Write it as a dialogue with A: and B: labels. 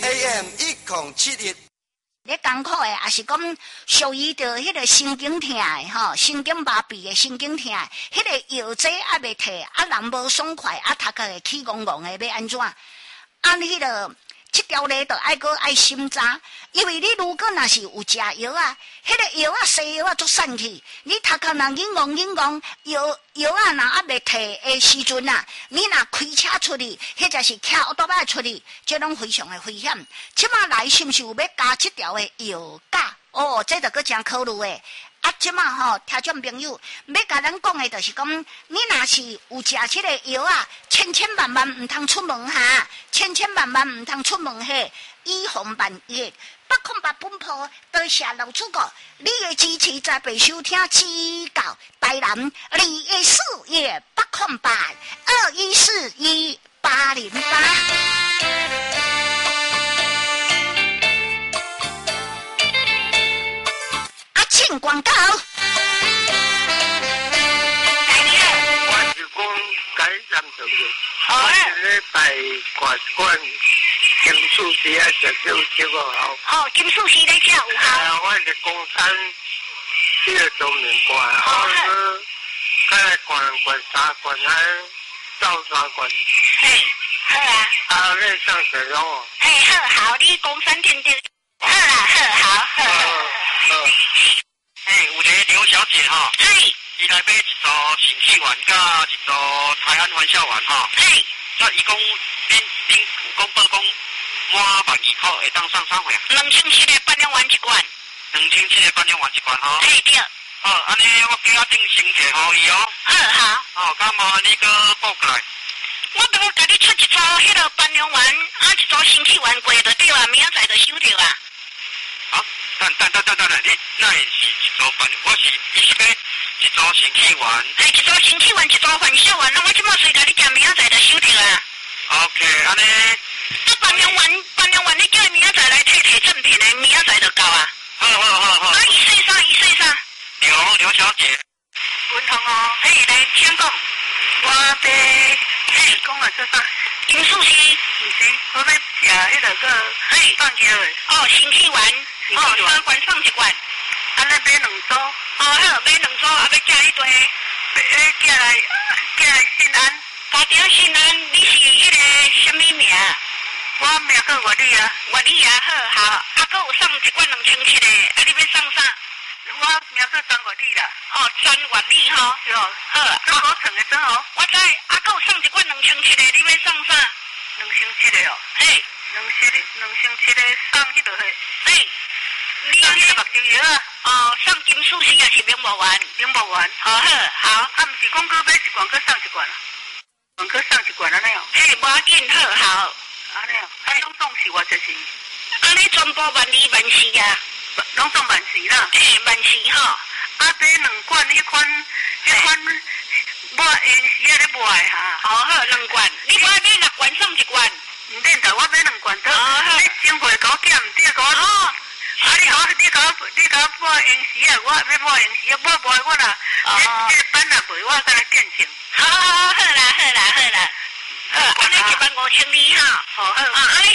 A: AM 1071。
B: 咧艰苦的，也是讲属于着迄个神经痛的吼，神经麻痹的神经痛的，迄个药剂还未摕，人无爽快，头壳会起戆戆的，要安怎？按迄个这条咧，就爱个爱心查，因为你如果若是有食药啊，迄个药西药足散去，你头壳若硬戆，药若还未摕的时阵啊，你若开车出去，或者是骑奥多巴出去，这拢非常的危险。即马来是毋是有要加这条的药价？哦，这着搁真考虑的。即马吼，听众朋友，要甲咱讲的，就是讲，你若是有食这个药啊，千万毋通出门哈，千万毋通出门嘿，以防万一。808本铺，多谢老主顾，你的支持才被收听指教台南214月80821410808。进广告。
C: 我是讲改善着个，我是咧带挂管金属时啊，食少少个好。
B: 哦，金属时咧食有效。
C: 我是公山这个中年管，我是开管3管，还照3管。
B: 嘿，好啊。
C: 啊，你上水咯？
B: 嘿，好，你公山天地。好啦，好。
D: 有一个刘小姐哈，伊来买一组新气丸甲一组台安欢笑丸哈，那伊讲恁有讲报讲满1200块会当上啥货啊？2700的半两丸一罐，2700的半两丸一罐哈。嘿对。好，安尼我叫我定先摕互伊哦。好。哦，感冒你个报过来。我都甲你出一组迄个半两丸，一组新气丸过就对啊，明仔载就收着啊。好。等，你那是一组半，我是伊是要一组新气丸，一组新气丸，一组欢笑丸，那我即马随甲你食，明仔载就收着啊。OK， 安尼。半两丸，你叫伊明仔载来摕正品的，明仔载就到啊。好。伊说啥？刘小姐。文彤哦，来，请讲。我要讲啊，这啥？金属丝。唔是，我要食迄个个放胶的。哦，新气丸。3罐送1罐，安尼买2组。好，买2组，要加一堆。寄来新安。家庭新安，你是迄个什么名？我名叫月丽啊。月丽啊，好。搁有送1罐2700的，你要送啥？我名叫张月丽啦。哦，张月丽吼。对哦。好，我称的真哦。我知，搁有送1罐2700的，你要送啥？2700的哦。嘿。2700的送迄落去。嘿。你那个目睭药啊？哦，送金属丝也是明目丸。好。啊，毋是讲搁买1罐，搁送1罐啊？搁送1罐安尼哦？嘿，无要紧，好。安尼哦，拢总是偌济是？安尼全部12000啊？拢总14000啦？嘿，14000吼。啊，买2罐，迄款抹烟丝啊咧卖哈。好，2罐。你买6罐送1罐？毋免得，我买2罐得。你先回搞减，你甲我。哦。你甲我抹烟丝啊！我要抹烟丝啊！抹卖我啦！这班也卖，我甲来见证。好啦。安尼15000哩哈。好。安尼